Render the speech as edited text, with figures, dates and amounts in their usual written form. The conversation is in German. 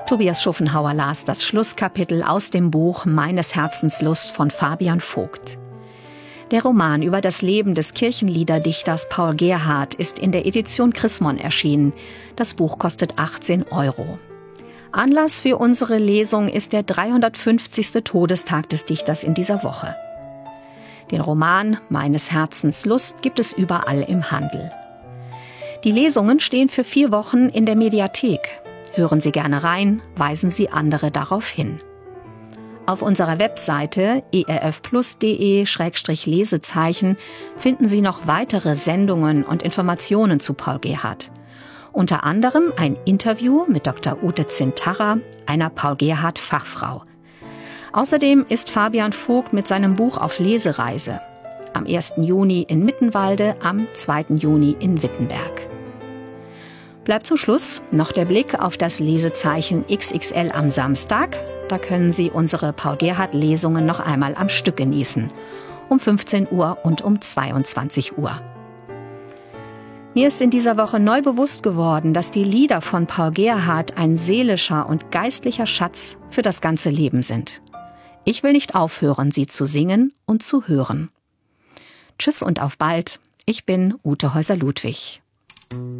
Tobias Schufenhauer las das Schlusskapitel aus dem Buch Meines Herzens Lust von Fabian Vogt. Der Roman über das Leben des Kirchenliederdichters Paul Gerhardt ist in der Edition Chrismon erschienen. Das Buch kostet 18 €. Anlass für unsere Lesung ist der 350. Todestag des Dichters in dieser Woche. Den Roman Meines Herzens Lust gibt es überall im Handel. Die Lesungen stehen für 4 Wochen in der Mediathek. Hören Sie gerne rein, weisen Sie andere darauf hin. Auf unserer Webseite erfplus.de/Lesezeichen finden Sie noch weitere Sendungen und Informationen zu Paul Gerhardt. Unter anderem ein Interview mit Dr. Ute Zintarra, einer Paul Gerhardt-Fachfrau. Außerdem ist Fabian Vogt mit seinem Buch auf Lesereise. Am 1. Juni in Mittenwalde, am 2. Juni in Wittenberg. Bleibt zum Schluss noch der Blick auf das Lesezeichen XXL am Samstag. Da können Sie unsere Paul Gerhardt-Lesungen noch einmal am Stück genießen. Um 15 Uhr und um 22 Uhr. Mir ist in dieser Woche neu bewusst geworden, dass die Lieder von Paul Gerhardt ein seelischer und geistlicher Schatz für das ganze Leben sind. Ich will nicht aufhören, sie zu singen und zu hören. Tschüss und auf bald. Ich bin Ute Häuser-Ludwig.